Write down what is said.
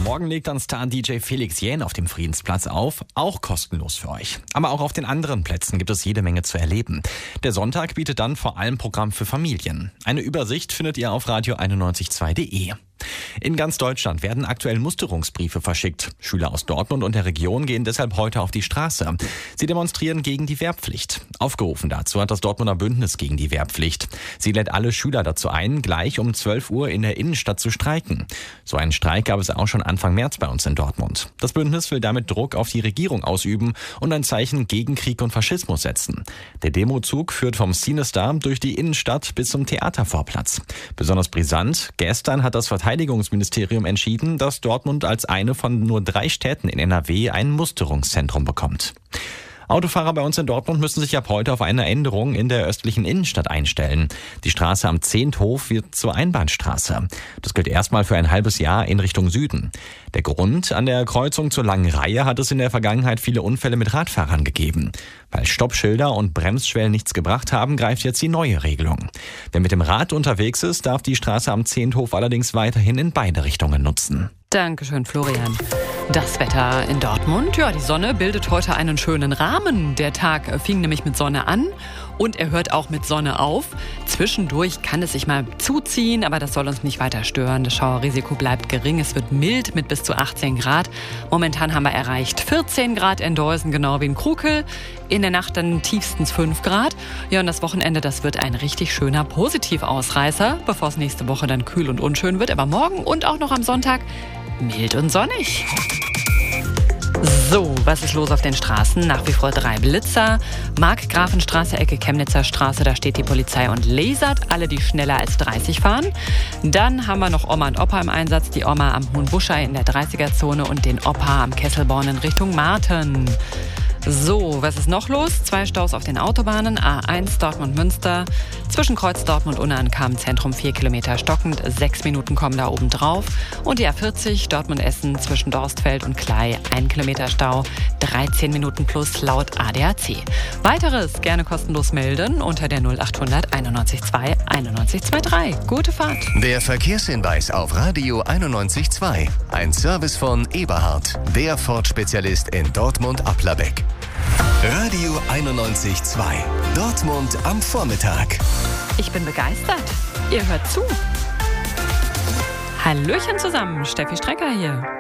Morgen legt dann Star-DJ Felix Jähn auf dem Friedensplatz auf, auch kostenlos für euch. Aber auch auf den anderen Plätzen gibt es jede Menge zu erleben. Der Sonntag bietet dann vor allem Programm für Familien. Eine Übersicht findet ihr auf radio912.de. In ganz Deutschland werden aktuell Musterungsbriefe verschickt. Schüler aus Dortmund und der Region gehen deshalb heute auf die Straße. Sie demonstrieren gegen die Wehrpflicht. Aufgerufen dazu hat das Dortmunder Bündnis gegen die Wehrpflicht. Sie lädt alle Schüler dazu ein, gleich um 12 Uhr in der Innenstadt zu streiken. So einen Streik gab es auch schon Anfang März bei uns in Dortmund. Das Bündnis will damit Druck auf die Regierung ausüben und ein Zeichen gegen Krieg und Faschismus setzen. Der Demozug führt vom Cinestar durch die Innenstadt bis zum Theatervorplatz. Besonders brisant, gestern hat das Verteidigungsministerium entschieden, dass Dortmund als eine von nur 3 Städten in NRW ein Musterungszentrum bekommt. Autofahrer bei uns in Dortmund müssen sich ab heute auf eine Änderung in der östlichen Innenstadt einstellen. Die Straße am Zehnthof wird zur Einbahnstraße. Das gilt erstmal für ein halbes Jahr in Richtung Süden. Der Grund: an der Kreuzung zur Langen Reihe hat es in der Vergangenheit viele Unfälle mit Radfahrern gegeben. Weil Stoppschilder und Bremsschwellen nichts gebracht haben, greift jetzt die neue Regelung. Wer mit dem Rad unterwegs ist, darf die Straße am Zehnthof allerdings weiterhin in beide Richtungen nutzen. Dankeschön, Florian. Das Wetter in Dortmund, ja, die Sonne bildet heute einen schönen Rahmen. Der Tag fing nämlich mit Sonne an und er hört auch mit Sonne auf. Zwischendurch kann es sich mal zuziehen, aber das soll uns nicht weiter stören. Das Schauerrisiko bleibt gering. Es wird mild mit bis zu 18 Grad. Momentan haben wir erreicht 14 Grad in Deusen, genau wie in Krukel. In der Nacht dann tiefstens 5 Grad. Ja, und das Wochenende, das wird ein richtig schöner Positivausreißer, bevor es nächste Woche dann kühl und unschön wird. Aber morgen und auch noch am Sonntag mild und sonnig. So, was ist los auf den Straßen? Nach wie vor 3 Blitzer. Markgrafenstraße, Ecke Chemnitzer Straße, da steht die Polizei und lasert alle, die schneller als 30 fahren. Dann haben wir noch Oma und Opa im Einsatz. Die Oma am Hohenbuschei in der 30er-Zone und den Opa am Kesselborn in Richtung Marten. So, was ist noch los? 2 Staus auf den Autobahnen. A1 Dortmund-Münster. Zwischen Kreuz Dortmund-Unna kam Zentrum 4 Kilometer stockend. 6 Minuten kommen da oben drauf. Und die A40 Dortmund-Essen zwischen Dorstfeld und Klei. 1 Kilometer Stau. 13 Minuten plus laut ADAC. Weiteres gerne kostenlos melden unter der 0800 91 2 91 23. Gute Fahrt. Der Verkehrshinweis auf Radio 91.2. Ein Service von Eberhard, der Ford-Spezialist in Dortmund-Applerbeck. Radio 91.2. Dortmund am Vormittag. Ich bin begeistert. Ihr hört zu. Hallöchen zusammen, Steffi Strecker hier.